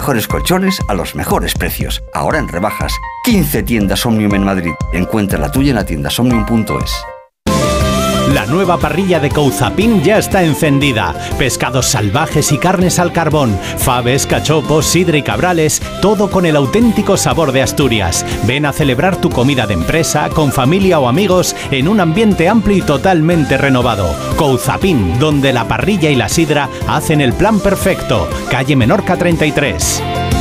mejores colchones a los mejores precios. Ahora en rebajas. 15 tiendas Omnium en Madrid. Encuentra la tuya en la tienda omnium.es. La nueva parrilla de Couzapin ya está encendida. Pescados salvajes y carnes al carbón, faves, cachopos, sidra y cabrales, todo con el auténtico sabor de Asturias. Ven a celebrar tu comida de empresa, con familia o amigos, en un ambiente amplio y totalmente renovado. Couzapin, donde la parrilla y la sidra hacen el plan perfecto. Calle Menorca 33.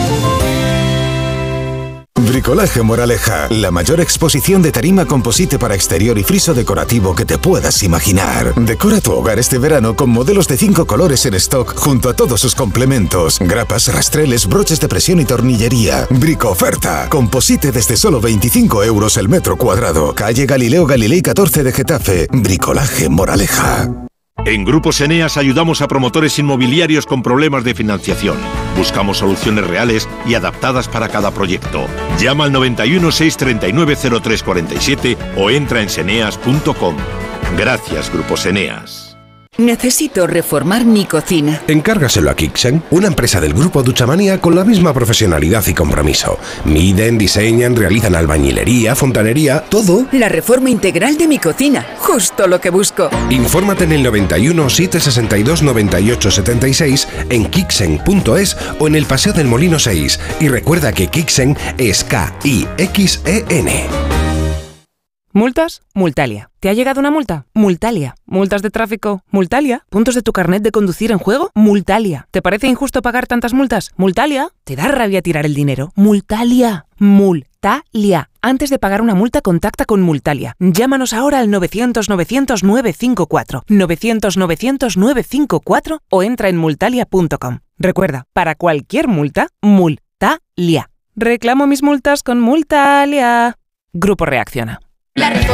Bricolaje Moraleja, la mayor exposición de tarima composite para exterior y friso decorativo que te puedas imaginar. Decora tu hogar este verano con modelos de 5 colores en stock junto a todos sus complementos, grapas, rastreles, broches de presión y tornillería. Brico oferta, composite desde solo 25 euros el metro cuadrado. Calle Galileo Galilei 14 de Getafe. Bricolaje Moraleja. En Grupos Eneas ayudamos a promotores inmobiliarios con problemas de financiación. Buscamos soluciones reales y adaptadas para cada proyecto. Llama al 91 639 0347 o entra en seneas.com. Gracias, Grupos Eneas. Necesito reformar mi cocina. Encárgaselo a Kixen, una empresa del grupo Duchamanía con la misma profesionalidad y compromiso. Miden, diseñan, realizan albañilería, fontanería, todo. La reforma integral de mi cocina, justo lo que busco. Infórmate en el 91 762 98 76 en kixen.es o en el Paseo del Molino 6. Y recuerda que Kixen es K-I-X-E-N. ¿Multas? Multalia. ¿Te ha llegado una multa? Multalia. ¿Multas de tráfico? Multalia. ¿Puntos de tu carnet de conducir en juego? Multalia. ¿Te parece injusto pagar tantas multas? Multalia. ¿Te da rabia tirar el dinero? Multalia. Multalia. Antes de pagar una multa, contacta con Multalia. Llámanos ahora al 900-900-954. 900-900-954 o entra en multalia.com. Recuerda, para cualquier multa, Multalia. Reclamo mis multas con Multalia. Grupo Reacciona. La reforma